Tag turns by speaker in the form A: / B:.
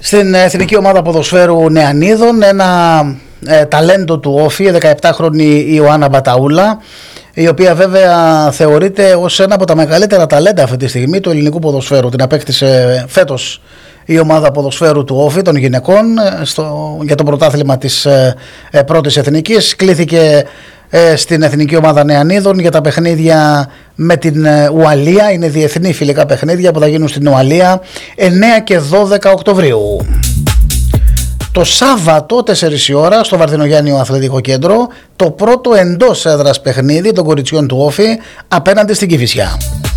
A: στην εθνική ομάδα ποδοσφαίρου Νεανίδων, ένα ταλέντο του Όφη, 17χρονη Ιωάννα Μπαταούλα, η οποία βέβαια θεωρείται ως ένα από τα μεγαλύτερα ταλέντα αυτή τη στιγμή του ελληνικού ποδοσφαίρου. Την απέκτησε φέτος η ομάδα ποδοσφαίρου του Όφη των γυναικών για το πρωτάθλημα της πρώτης εθνικής. Κλήθηκε στην εθνική ομάδα Νεανίδων για τα παιχνίδια με την Ουαλία. Είναι διεθνή φιλικά παιχνίδια που θα γίνουν στην Ουαλία 9 και 12 Οκτωβρίου. Το Σάββατο 4 η ώρα στο Βαρδινογιάννιο Αθλητικό Κέντρο το πρώτο εντός έδρας παιχνίδι των κοριτσιών του Όφη απέναντι στην Κηφισιά.